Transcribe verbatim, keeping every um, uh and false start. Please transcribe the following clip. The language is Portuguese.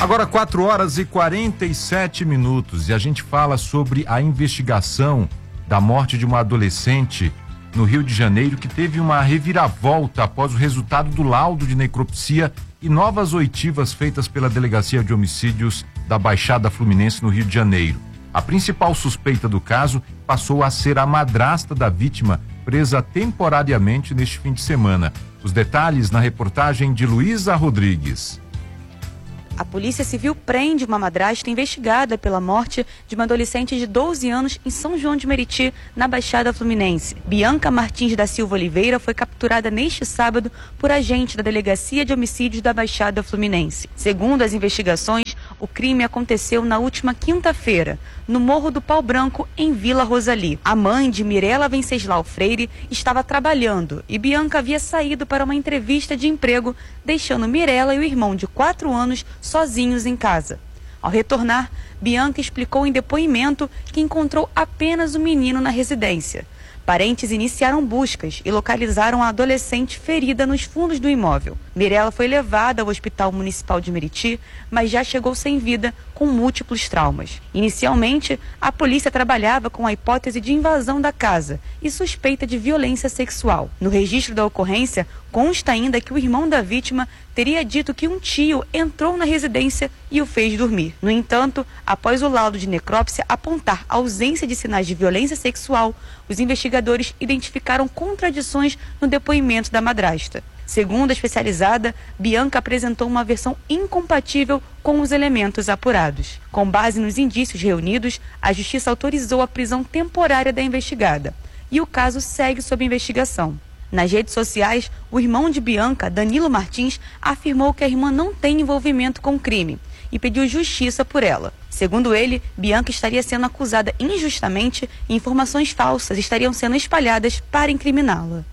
Agora quatro horas e quarenta e sete minutos e a gente fala sobre a investigação da morte de uma adolescente no Rio de Janeiro que teve uma reviravolta após o resultado do laudo de necropsia e novas oitivas feitas pela Delegacia de Homicídios da Baixada Fluminense no Rio de Janeiro. A principal suspeita do caso passou a ser a madrasta da vítima, presa temporariamente neste fim de semana. Os detalhes na reportagem de Luísa Rodrigues. A Polícia Civil prende uma madrasta investigada pela morte de uma adolescente de doze anos em São João de Meriti, na Baixada Fluminense. Bianca Martins da Silva Oliveira foi capturada neste sábado por agente da Delegacia de Homicídios da Baixada Fluminense. Segundo as investigações, o crime aconteceu na última quinta-feira, no Morro do Pau Branco, em Vila Rosali. A mãe de Mirela Venceslau Freire estava trabalhando e Bianca havia saído para uma entrevista de emprego, deixando Mirela e o irmão de quatro anos sozinhos em casa. Ao retornar, Bianca explicou em depoimento que encontrou apenas o menino na residência. Parentes iniciaram buscas e localizaram a adolescente ferida nos fundos do imóvel. Mirela foi levada ao Hospital Municipal de Meriti, mas já chegou sem vida, com múltiplos traumas. Inicialmente, a polícia trabalhava com a hipótese de invasão da casa e suspeita de violência sexual. No registro da ocorrência, consta ainda que o irmão da vítima teria dito que um tio entrou na residência e o fez dormir. No entanto, após o laudo de necrópsia apontar ausência de sinais de violência sexual, os investigadores identificaram contradições no depoimento da madrasta. Segundo a especializada, Bianca apresentou uma versão incompatível com os elementos apurados. Com base nos indícios reunidos, a Justiça autorizou a prisão temporária da investigada e o caso segue sob investigação. Nas redes sociais, o irmão de Bianca, Danilo Martins, afirmou que a irmã não tem envolvimento com o crime e pediu justiça por ela. Segundo ele, Bianca estaria sendo acusada injustamente e informações falsas estariam sendo espalhadas para incriminá-la.